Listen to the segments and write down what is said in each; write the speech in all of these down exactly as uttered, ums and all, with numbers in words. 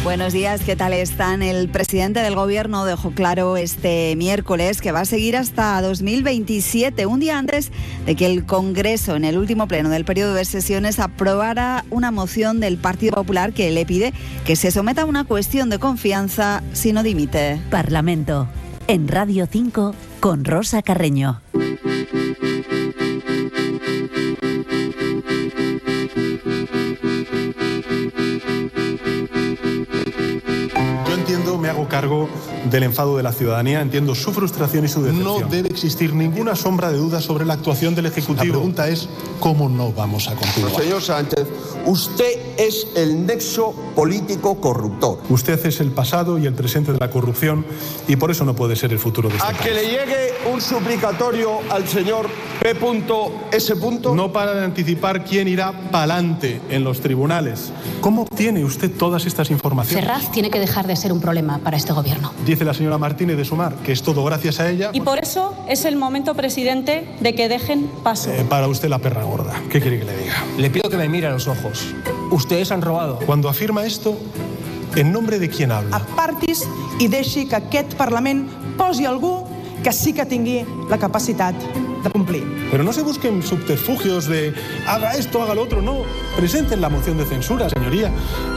Buenos días, ¿qué tal están? El presidente del gobierno dejó claro este miércoles que va a seguir hasta dos mil veintisiete, un día antes de que el Congreso, en el último pleno del periodo de sesiones, aprobara una moción del Partido Popular que le pide que se someta a una cuestión de confianza si no dimite. Parlamento, en Radio cinco, con Rosa Carreño. Me hago cargo del enfado de la ciudadanía, entiendo su frustración y su decepción. No debe existir ninguna sombra de duda sobre la actuación del Ejecutivo. La pregunta es, ¿cómo no vamos a continuar? Señor Sánchez, usted es el nexo político corruptor. Usted es el pasado y el presente de la corrupción y por eso no puede ser el futuro de este ¿A país. que le llegue un suplicatorio al señor P S? No para de anticipar quién irá pa'lante en los tribunales. ¿Cómo obtiene usted todas estas informaciones? Ferraz tiene que dejar de ser un problema para este gobierno. Dice la señora Martínez de Sumar que es todo gracias a ella. Y por eso es el momento, presidente, de que dejen paso. Eh, para usted la perra gorda. ¿Qué quiere que le diga? Le pido que me mire a los ojos. Ustedes han robado. Cuando afirma esto, ¿en nombre de quién habla? Apartis i deixi que aquest Parlament posi algú que sí que tingui la capacitat de cumplir. Pero no se busquen subterfugios de haga esto, haga lo otro, no. Presenten la moción de censura, señoría.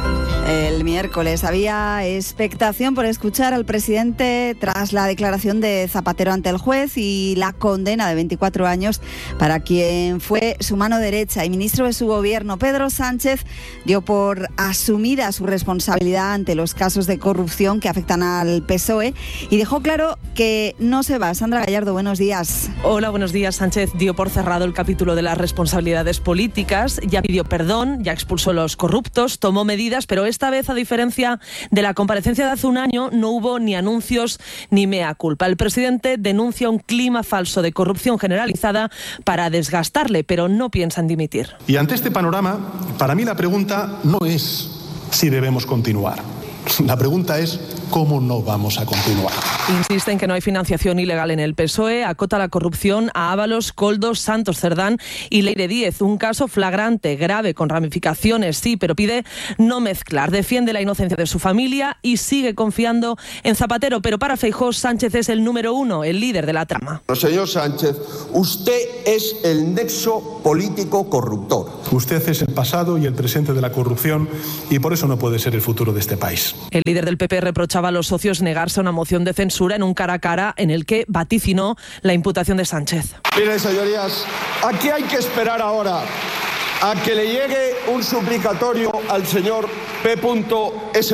El miércoles había expectación por escuchar al presidente tras la declaración de Zapatero ante el juez y la condena de veinticuatro años para quien fue su mano derecha y ministro de su gobierno. Pedro Sánchez dio por asumida su responsabilidad ante los casos de corrupción que afectan al P S O E y dejó claro que no se va. Sandra Gallardo, buenos días. Hola, buenos días. Sánchez dio por cerrado el capítulo de las responsabilidades políticas, ya pidió perdón, ya expulsó a los corruptos, tomó medidas, pero esta vez, a diferencia de la comparecencia de hace un año, no hubo ni anuncios ni mea culpa. El presidente denuncia un clima falso de corrupción generalizada para desgastarle, pero no piensa en dimitir. Y ante este panorama, para mí la pregunta no es si debemos continuar. La pregunta es ¿cómo no vamos a continuar? Insiste en que no hay financiación ilegal en el P S O E, acota la corrupción a Ábalos, Koldos, Santos Cerdán y Leire Díez. Un caso flagrante, grave, con ramificaciones, sí, pero pide no mezclar. Defiende la inocencia de su familia y sigue confiando en Zapatero. Pero para Feijóo, Sánchez es el número uno, el líder de la trama. Señor Sánchez, usted es el nexo político corruptor. Usted es el pasado y el presente de la corrupción y por eso no puede ser el futuro de este país. El líder del P P reprochaba a los socios negarse a una moción de censura en un cara a cara en el que vaticinó la imputación de Sánchez. Miren, señorías, aquí hay que esperar ahora a que le llegue un suplicatorio al señor P S.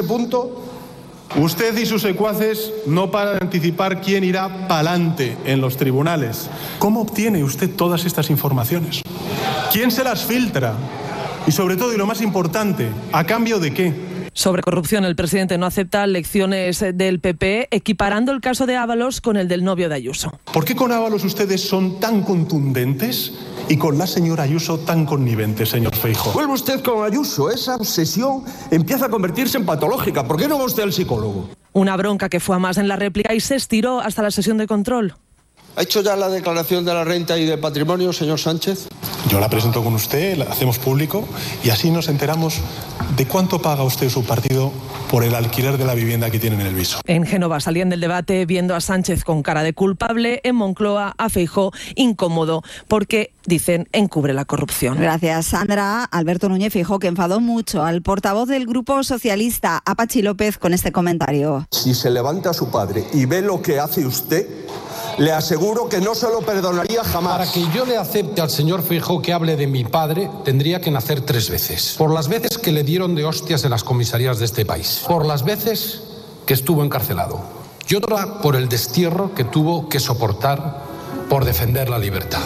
Usted y sus secuaces no paran de anticipar quién irá pa'lante en los tribunales. ¿Cómo obtiene usted todas estas informaciones? ¿Quién se las filtra? Y sobre todo, y lo más importante, ¿a cambio de qué? Sobre corrupción, el presidente no acepta lecciones del P P, equiparando el caso de Ábalos con el del novio de Ayuso. ¿Por qué con Ábalos ustedes son tan contundentes y con la señora Ayuso tan conniventes, señor Feijóo? Vuelve usted con Ayuso, esa obsesión empieza a convertirse en patológica. ¿Por qué no va usted al psicólogo? Una bronca que fue a más en la réplica y se estiró hasta la sesión de control. ¿Ha hecho ya la declaración de la renta y de patrimonio, señor Sánchez? Yo la presento con usted, la hacemos público y así nos enteramos de cuánto paga usted y su partido por el alquiler de la vivienda que tienen en el Viso. En Génova salían del debate viendo a Sánchez con cara de culpable, en Moncloa a Feijóo incómodo porque, dicen, encubre la corrupción. Gracias, Sandra. Alberto Núñez Feijóo, que enfadó mucho al portavoz del Grupo Socialista, a Patxi López, con este comentario. Si se levanta su padre y ve lo que hace usted, le aseguro que no se lo perdonaría jamás. Para que yo le acepte al señor Feijóo que hable de mi padre, tendría que nacer tres veces. Por las veces que le dieron de hostias en las comisarías de este país. Por las veces que estuvo encarcelado. Y otra por el destierro que tuvo que soportar por defender la libertad.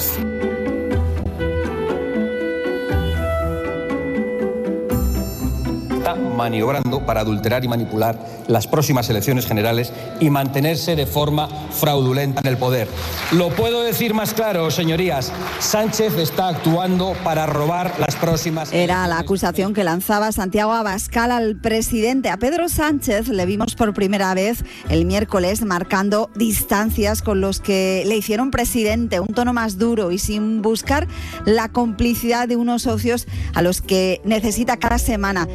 Está maniobrando para adulterar y manipular las próximas elecciones generales y mantenerse de forma fraudulenta en el poder. Lo puedo decir más claro, señorías. Sánchez está actuando para robar las próximas... Era la acusación que lanzaba Santiago Abascal al presidente. A Pedro Sánchez le vimos por primera vez el miércoles marcando distancias con los que le hicieron presidente, un tono más duro y sin buscar la complicidad de unos socios a los que necesita cada semana. David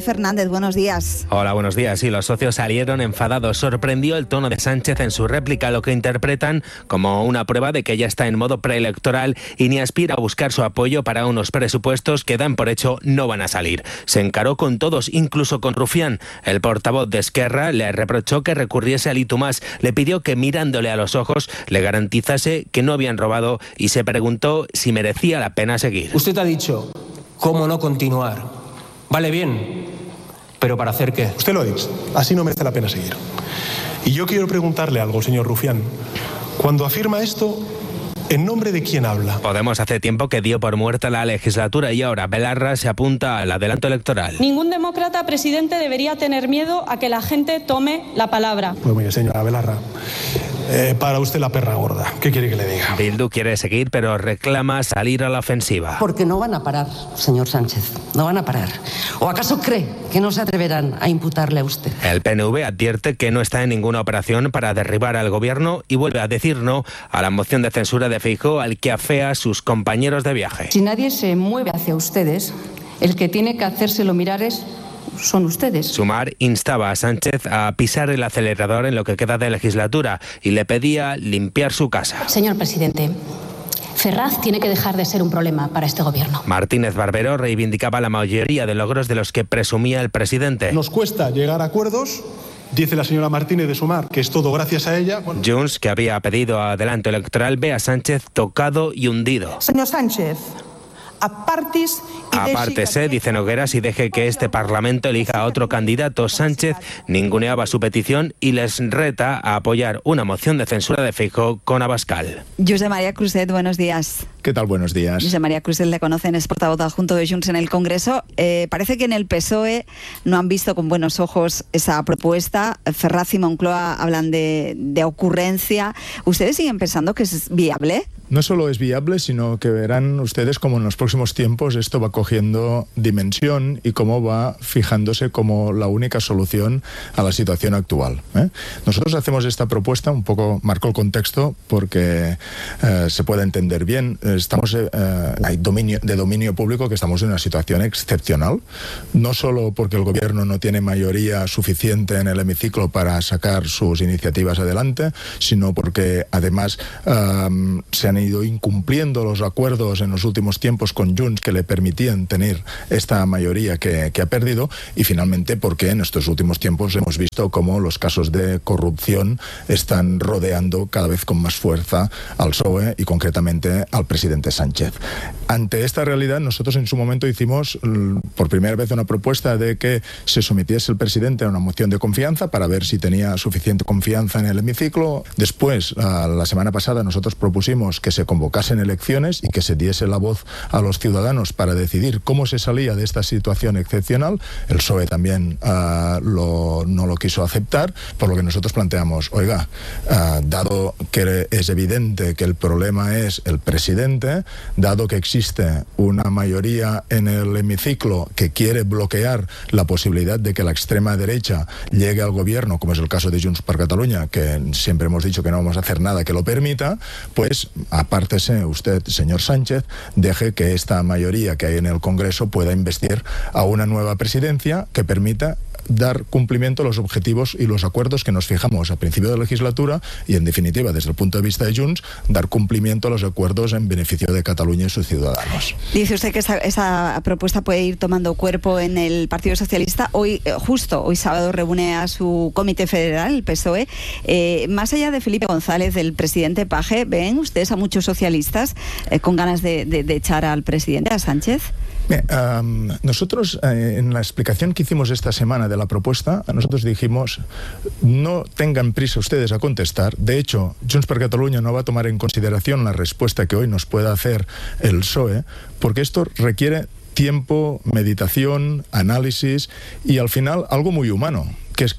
Fernández, buenos días. Hola, buenos días. Sí, los socios salieron enfadados. Sorprendió el tono de Sánchez en su réplica, lo que interpretan como una prueba de que ya está en modo preelectoral y ni aspira a buscar su apoyo para unos presupuestos que dan por hecho no van a salir. Se encaró con todos, incluso con Rufián. El portavoz de Esquerra le reprochó que recurriese al I T U más, le pidió que mirándole a los ojos le garantizase que no habían robado y se preguntó si merecía la pena seguir. Usted ha dicho, ¿cómo no continuar? Vale bien, pero ¿para hacer qué? Usted lo ha dicho, así no merece la pena seguir. Y yo quiero preguntarle algo, señor Rufián. Cuando afirma esto, ¿en nombre de quién habla? Podemos hace tiempo que dio por muerta la legislatura y ahora Belarra se apunta al adelanto electoral. Ningún demócrata, presidente, debería tener miedo a que la gente tome la palabra. Pues mire, señora Belarra, eh, para usted la perra gorda. ¿Qué quiere que le diga? Bildu quiere seguir, pero reclama salir a la ofensiva. Porque no van a parar, señor Sánchez, no van a parar. ¿O acaso cree que no se atreverán a imputarle a usted? El P N V advierte que no está en ninguna operación para derribar al gobierno y vuelve a decir no a la moción de censura de Feijóo, al que afea a sus compañeros de viaje. Si nadie se mueve hacia ustedes, el que tiene que hacérselo mirar es son ustedes. Sumar instaba a Sánchez a pisar el acelerador en lo que queda de legislatura y le pedía limpiar su casa. Señor presidente, Ferraz tiene que dejar de ser un problema para este gobierno. Martínez Barbero reivindicaba la mayoría de logros de los que presumía el presidente. Nos cuesta llegar a acuerdos. Dice la señora Martínez de Sumar que es todo gracias a ella. Bueno. Junts, que había pedido adelanto electoral, ve a Sánchez tocado y hundido. Señor Sánchez, apartis y apártese, dice Nogueras, y deje que este Parlamento elija a otro candidato. Sánchez ninguneaba su petición y les reta a apoyar una moción de censura de Feijóo con Abascal. Josep María Cruzet, buenos días. ¿Qué tal? Buenos días. Josep María Cruzet le conocen, es portavoz adjunto de Junts en el Congreso. Eh, parece que en el P S O E no han visto con buenos ojos esa propuesta. Ferraz y Moncloa hablan de, de ocurrencia. ¿Ustedes siguen pensando que es viable? No solo es viable, sino que verán ustedes cómo en los próximos tiempos esto va cogiendo dimensión y cómo va fijándose como la única solución a la situación actual, ¿eh? Nosotros hacemos esta propuesta, un poco marco el contexto porque eh, se pueda entender bien. Estamos eh, hay dominio, de dominio público que estamos en una situación excepcional, no solo porque el gobierno no tiene mayoría suficiente en el hemiciclo para sacar sus iniciativas adelante, sino porque además eh, se han ido incumpliendo los acuerdos en los últimos tiempos con Junts que le permitían tener esta mayoría que, que ha perdido, y finalmente porque en estos últimos tiempos hemos visto cómo los casos de corrupción están rodeando cada vez con más fuerza al P S O E y concretamente al presidente Sánchez. Ante esta realidad, nosotros en su momento hicimos por primera vez una propuesta de que se sometiese el presidente a una moción de confianza para ver si tenía suficiente confianza en el hemiciclo. Después, la semana pasada, nosotros propusimos que se convocasen elecciones y que se diese la voz a los ciudadanos para decidir cómo se salía de esta situación excepcional. El P S O E también uh, lo, no lo quiso aceptar, por lo que nosotros planteamos, oiga, uh, dado que es evidente que el problema es el presidente, dado que existe una mayoría en el hemiciclo que quiere bloquear la posibilidad de que la extrema derecha llegue al gobierno, como es el caso de Junts per Catalunya, que siempre hemos dicho que no vamos a hacer nada que lo permita, pues apártese usted, señor Sánchez, deje que esta mayoría que hay en el Congreso pueda investir a una nueva presidencia que permita dar cumplimiento a los objetivos y los acuerdos que nos fijamos a principio de legislatura y, en definitiva, desde el punto de vista de Junts, dar cumplimiento a los acuerdos en beneficio de Cataluña y sus ciudadanos. Dice usted que esa, esa propuesta puede ir tomando cuerpo en el Partido Socialista. Hoy, justo hoy sábado, reúne a su comité federal, el P S O E. Eh, más allá de Felipe González, del presidente Page, ¿ven ustedes a muchos socialistas eh, con ganas de, de, de echar al presidente, a Sánchez? Bien, um, nosotros eh, en la explicación que hicimos esta semana de la propuesta, nosotros dijimos no tengan prisa ustedes a contestar. De hecho, Junts per Catalunya no va a tomar en consideración la respuesta que hoy nos pueda hacer el P S O E, porque esto requiere tiempo, meditación, análisis y al final algo muy humano, que es que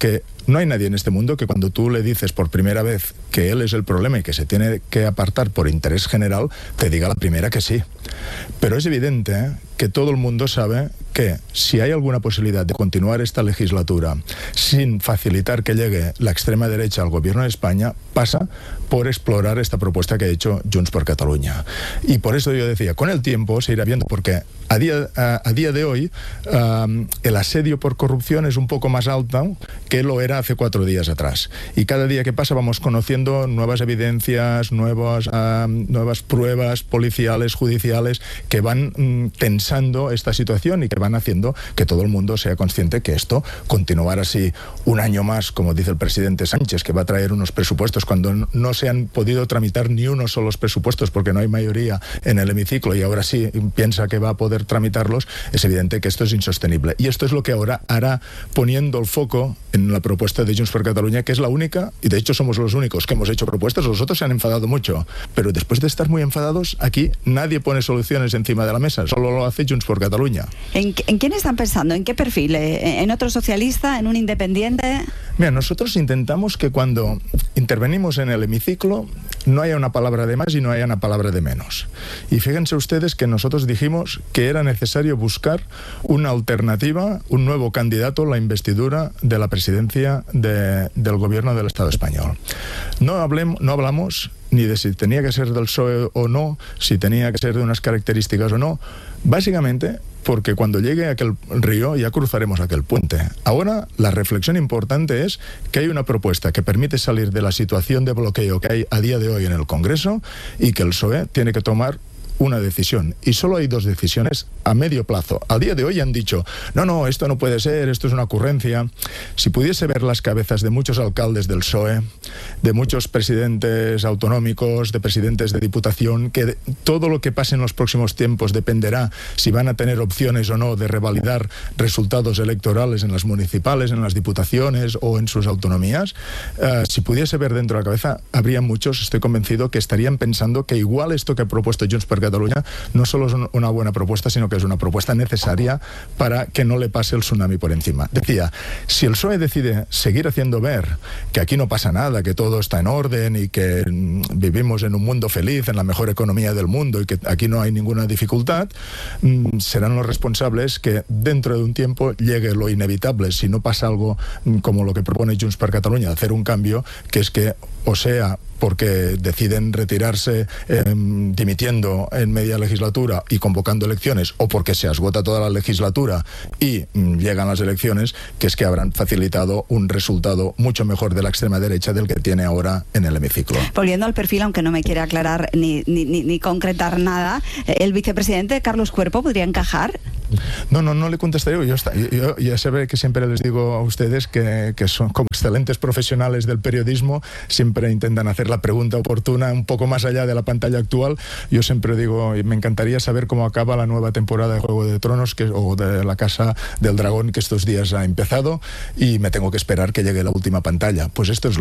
No hay nadie en este mundo que cuando tú le dices por primera vez que él es el problema y que se tiene que apartar por interés general, te diga la primera que sí. Pero es evidente ¿eh? que todo el mundo sabe que si hay alguna posibilidad de continuar esta legislatura sin facilitar que llegue la extrema derecha al gobierno de España, pasa por explorar esta propuesta que ha hecho Junts per Catalunya. Y por eso yo decía, con el tiempo se irá viendo, porque a día, a, a día de hoy um, el asedio por corrupción es un poco más alto que lo era hace cuatro días atrás. Y cada día que pasa vamos conociendo nuevas evidencias, nuevas, um, nuevas pruebas policiales, judiciales, que van um, tensando esta situación y que van haciendo que todo el mundo sea consciente que esto, continuar así un año más, como dice el presidente Sánchez, que va a traer unos presupuestos cuando no se han podido tramitar ni uno solo los presupuestos porque no hay mayoría en el hemiciclo y ahora sí piensa que va a poder tramitarlos, es evidente que esto es insostenible. Y esto es lo que ahora hará poniendo el foco en la propuesta de Junts per Catalunya, que es la única, y de hecho somos los únicos que hemos hecho propuestas. Los otros se han enfadado mucho, pero después de estar muy enfadados, aquí nadie pone soluciones encima de la mesa, solo lo hace Junts per Catalunya. ¿En, ¿En quién están pensando? ¿En qué perfil? ¿En otro socialista? ¿En un independiente? Mira, nosotros intentamos que cuando intervenimos en el hemiciclo no haya una palabra de más y no haya una palabra de menos. Y fíjense ustedes que nosotros dijimos que era necesario buscar una alternativa, un nuevo candidato a la investidura de la presidencia de, del gobierno del Estado español. No, hablemos, no hablamos ni de si tenía que ser del P S O E o no, si tenía que ser de unas características o no, básicamente porque cuando llegue aquel río ya cruzaremos aquel puente. Ahora la reflexión importante es que hay una propuesta que permite salir de la situación de bloqueo que hay a día de hoy en el Congreso y que el P S O E tiene que tomar una decisión, y solo hay dos decisiones a medio plazo. A día de hoy han dicho, no, no, esto no puede ser, esto es una ocurrencia. Si pudiese ver las cabezas de muchos alcaldes del P S O E, de muchos presidentes autonómicos, de presidentes de diputación, que de, todo lo que pase en los próximos tiempos dependerá si van a tener opciones o no de revalidar resultados electorales en las municipales, en las diputaciones o en sus autonomías. Uh, si pudiese ver dentro de la cabeza, habría muchos, estoy convencido, que estarían pensando que igual esto que ha propuesto Junts per Catalunya no solo es una buena propuesta, sino que es una propuesta necesaria para que no le pase el tsunami por encima. Decía, si el P S O E decide seguir haciendo ver que aquí no pasa nada, que todo está en orden y que vivimos en un mundo feliz, en la mejor economía del mundo y que aquí no hay ninguna dificultad, serán los responsables que dentro de un tiempo llegue lo inevitable, si no pasa algo como lo que propone Junts per Catalunya, hacer un cambio, que es que o sea porque deciden retirarse eh, dimitiendo en media legislatura y convocando elecciones, o porque se esgota toda la legislatura y mm, llegan las elecciones, que es que habrán facilitado un resultado mucho mejor de la extrema derecha del que tiene ahora en el hemiciclo. Volviendo al perfil, aunque no me quiere aclarar ni, ni, ni, ni concretar nada, ¿el vicepresidente Carlos Cuerpo podría encajar? No, no, no le contestaré. Yo, yo, yo ya sabe que siempre les digo a ustedes que, que son como excelentes profesionales del periodismo, siempre intentan hacer la pregunta oportuna un poco más allá de la pantalla actual. Yo siempre digo, me encantaría saber cómo acaba la nueva temporada de Juego de Tronos que, o de La Casa del Dragón, que estos días ha empezado, y me tengo que esperar que llegue la última pantalla. Pues esto es